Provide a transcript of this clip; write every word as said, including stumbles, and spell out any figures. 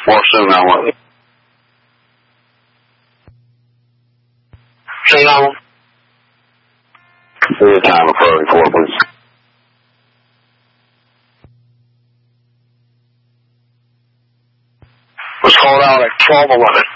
More soon, I want. Say no. The time referring for, please. Was called out at twelve eleven.